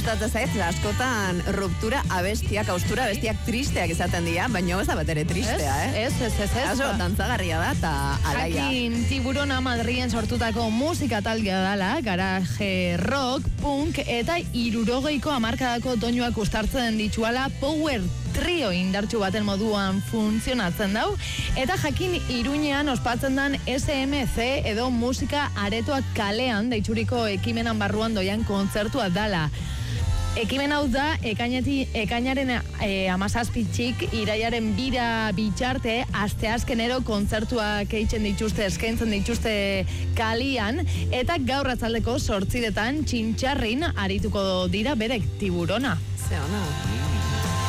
gustatzen zait, askotan ruptura abestiak, austura abestiak tristeak izaten dira, baina ez da bat ere tristea, Ez. Oso dantzagarria da, eta alaia. Jakin Tiburona Madrien sortutako musika taldea dala, garaje rock, punk, eta 60ko hamarkadako doinuak ustartzen dituala power trio indartsu baten moduan funtzionatzen dau, eta jakin Iruñean ospatzen dan SMC edo musika aretoak kalean deituriko ekimenan barruan doian kontzertua dala. Ekimen hau da, ekainaren 17 iraiaren 2 bitxarte, asteazkenero kontzertuak eitzen dituzte, eskaintzen dituzte kalian, eta gaur atzaldeko 8 txintxarrin arituko dira berek Tiburona. Ze ona.